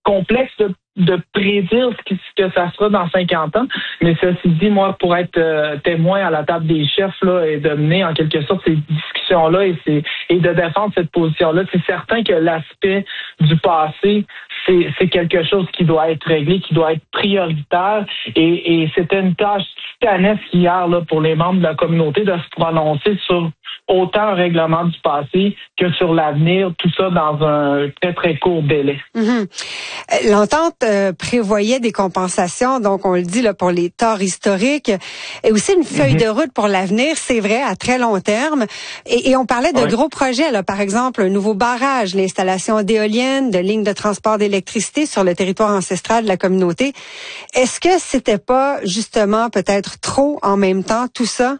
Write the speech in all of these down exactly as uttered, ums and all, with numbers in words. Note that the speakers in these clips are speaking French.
complexe de, de prédire ce, qui, ce que ça sera dans cinquante ans. Mais ceci dit, moi, pour être euh, témoin à la table des chefs là, et de mener en quelque sorte ces discussions-là et, ces, et de défendre cette position-là, c'est certain que l'aspect du passé, c'est, c'est quelque chose qui doit être réglé, qui doit être prioritaire. Et, et c'était une tâche titanesque hier là, pour les membres de la communauté de se prononcer sur autant un règlement du passé que sur l'avenir, tout ça dans un très, très court délai. Mm-hmm. L'entente euh, prévoyait des compensations, donc on le dit là pour les torts historiques, et aussi une feuille mm-hmm. de route pour l'avenir, c'est vrai, à très long terme. Et, et on parlait de ouais. gros projets, là, par exemple, un nouveau barrage, l'installation d'éoliennes, de lignes de transport d'électricité sur le territoire ancestral de la communauté. Est-ce que c'était pas justement peut-être trop en même temps, tout ça?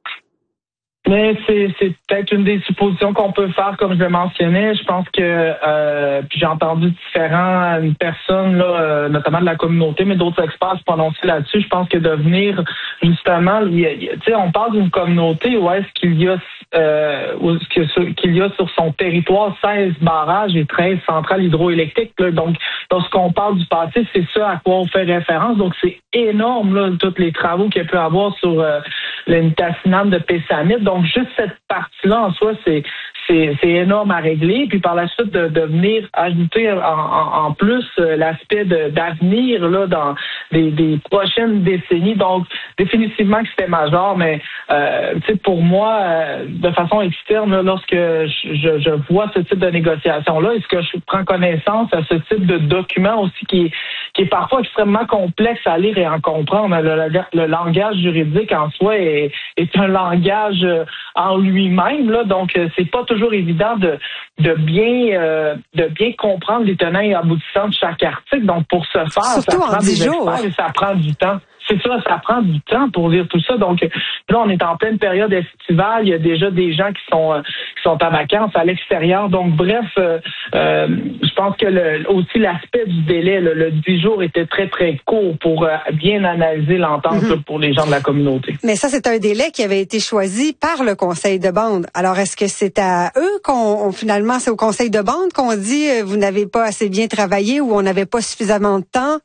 Mais c'est, c'est peut-être une des suppositions qu'on peut faire, comme je le mentionnais. Je pense que, euh, puis j'ai entendu différentes personnes, là, euh, notamment de la communauté, mais d'autres experts se prononcer là-dessus. Je pense que de venir, justement, tu sais, on parle d'une communauté où est-ce qu'il y a, euh, où est-ce qu'il y a sur son territoire seize barrages et treize centrales hydroélectriques. Là. Donc, lorsqu'on parle du passé, c'est ça à quoi on fait référence. Donc, c'est énorme, là, tous les travaux qu'il peut y avoir sur euh, l'Nitassinan de Pessamit. Donc, juste cette partie-là, en soi, c'est, c'est, c'est énorme à régler. Puis par la suite, de, de venir ajouter en, en, en plus euh, l'aspect de, d'avenir là dans des, des prochaines décennies. Donc, définitivement que c'était majeur, mais euh, tu sais, pour moi, euh, de façon externe, là, lorsque je, je vois ce type de négociation-là, est-ce que je prends connaissance à ce type de document aussi qui est, qui est parfois extrêmement complexe à lire et à comprendre. Le, le, le langage juridique en soi est, est un langage en lui-même, là, donc c'est pas toujours évident de, de bien euh, de bien comprendre les tenants et aboutissants de chaque article. Donc pour ce faire, surtout ça prend des experts et ça prend du temps. C'est ça, ça prend du temps pour lire tout ça. Donc là, on est en pleine période estivale. Il y a déjà des gens qui sont euh, qui sont en vacances à l'extérieur. Donc bref, euh, euh, je pense que le, aussi l'aspect du délai, le, le dix jours était très très court pour euh, bien analyser l'entente mm-hmm. là, pour les gens de la communauté. Mais ça, c'est un délai qui avait été choisi par le conseil de bande. Alors est-ce que c'est à eux qu'on on, finalement c'est au conseil de bande qu'on dit euh, vous n'avez pas assez bien travaillé ou on n'avait pas suffisamment de temps?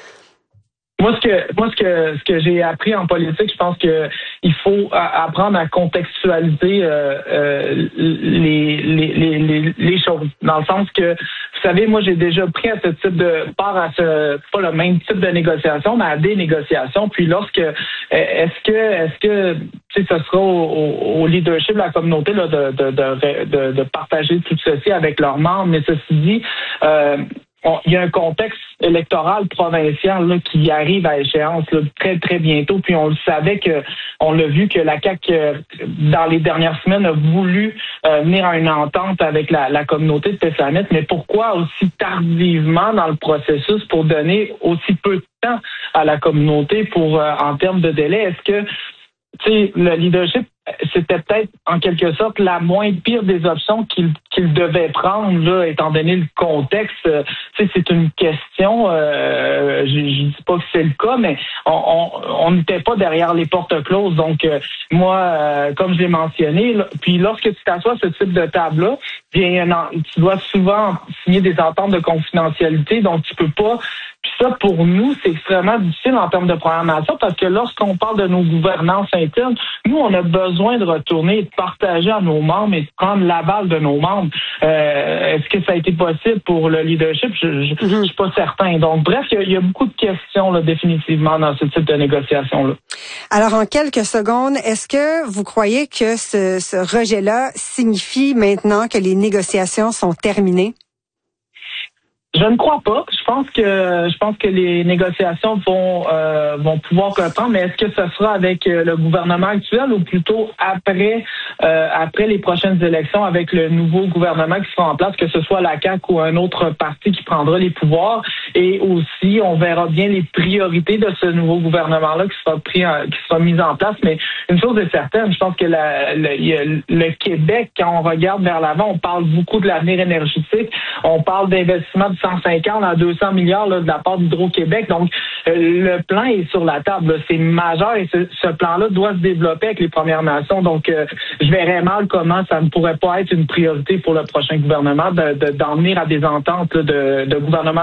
Moi, ce que moi ce que ce que j'ai appris en politique, je pense que il faut apprendre à contextualiser euh, euh, les, les les les les choses. Dans le sens que, vous savez, moi j'ai déjà pris à ce type de part à ce pas le même type de négociation, mais à des négociations. Puis lorsque est-ce que est-ce que tu sais, ce sera au, au leadership de la communauté là, de, de de de de partager tout ceci avec leurs membres. Mais ceci dit, euh, On, il y a un contexte électoral provincial là, qui arrive à échéance là, très, très bientôt. Puis on le savait que, on l'a vu que la C A Q, euh, dans les dernières semaines, a voulu euh, venir à une entente avec la, la communauté de Pessamit. Mais pourquoi aussi tardivement dans le processus pour donner aussi peu de temps à la communauté pour euh, en termes de délai? Est-ce que tu sais, le leadership, c'était peut-être en quelque sorte la moins pire des options qu'il qu'il devait prendre là, étant donné le contexte. Euh, tu sais, c'est une question. Euh, je, je dis pas que c'est le cas, mais on n'était pas derrière les portes closes. Donc euh, moi, euh, comme je l'ai mentionné, là, puis lorsque tu t'assois à ce type de table-là, bien tu dois souvent signer des ententes de confidentialité, donc tu peux pas. Puis ça, pour nous, c'est extrêmement difficile en termes de programmation parce que lorsqu'on parle de nos gouvernances internes, nous, on a besoin de retourner et de partager à nos membres et de prendre l'aval de nos membres. Euh, est-ce que ça a été possible pour le leadership? Je ne mm-hmm. suis pas certain. Donc, bref, il y, y a beaucoup de questions là, définitivement dans ce type de négociation-là. Alors, en quelques secondes, est-ce que vous croyez que ce, ce rejet-là signifie maintenant que les négociations sont terminées? Je ne crois pas. Je pense que je pense que les négociations vont euh, vont pouvoir reprendre, mais est-ce que ce sera avec le gouvernement actuel ou plutôt après euh, après les prochaines élections avec le nouveau gouvernement qui sera en place, que ce soit la C A Q ou un autre parti qui prendra les pouvoirs, et aussi on verra bien les priorités de ce nouveau gouvernement-là qui sera pris en, qui sera mis en place. Mais une chose est certaine, je pense que la, le, le Québec, quand on regarde vers l'avant, on parle beaucoup de l'avenir énergétique, on parle d'investissement de cent cinquante à deux cents milliards là, de la part d'Hydro-Québec. Donc, euh, le plan est sur la table. Là. C'est majeur et ce, ce plan-là doit se développer avec les Premières Nations. Donc, euh, je verrais mal comment ça ne pourrait pas être une priorité pour le prochain gouvernement de, de, d'en venir à des ententes là, de, de gouvernement